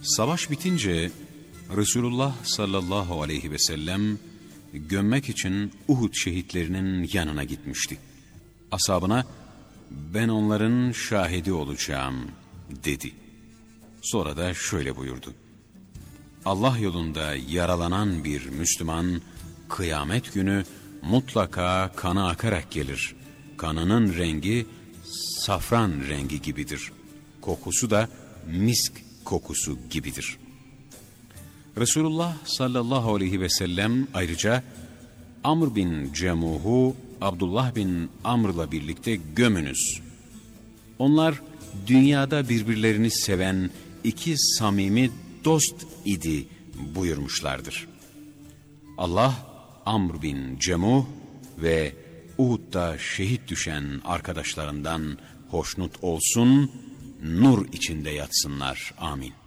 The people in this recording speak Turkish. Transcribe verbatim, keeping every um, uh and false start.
Savaş bitince Resulullah sallallahu aleyhi ve sellem gömmek için Uhud şehitlerinin yanına gitmişti. Ashabına ben onların şahidi olacağım dedi. Sonra da şöyle buyurdu. Allah yolunda yaralanan bir Müslüman kıyamet günü mutlaka kanı akarak gelir. Kanının rengi safran rengi gibidir. Kokusu da misk kokusu gibidir. Resulullah sallallahu aleyhi ve sellem ayrıca Amr bin Cemuh'u Abdullah bin Amr'la birlikte gömünüz. Onlar dünyada birbirlerini seven iki samimi dost idi buyurmuşlardır. Allah Amr bin Cemuh ve Uhud'da şehit düşen arkadaşlarından hoşnut olsun, nur içinde yatsınlar. Amin.